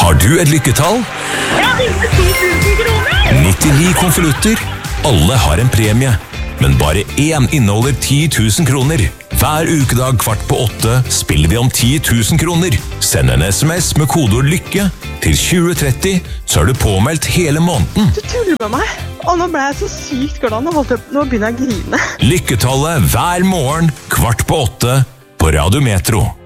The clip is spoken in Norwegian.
Har du et lykketall? Jeg vinner 10 000 kroner! 99 konvolutter. Alle har en premie, men bare én inneholder 10 000 kroner. Hver ukedag 7:15 spiller vi om 10 000 kroner. Send en SMS med kodeord lykke til 2030, så er du påmeldt hele måneden. Du tuller med meg, og nå ble jeg så sykt glad. Nå begynner jeg å grine. Lykketallet hver morgen 7:15 på Radio Metro.